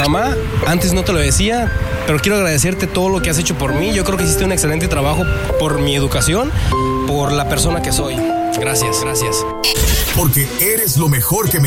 mamá, antes no te lo decía, pero quiero agradecerte todo lo que has hecho por mí. Yo creo que hiciste un excelente trabajo por mi educación, por la persona que soy. Gracias. Porque eres lo mejor que me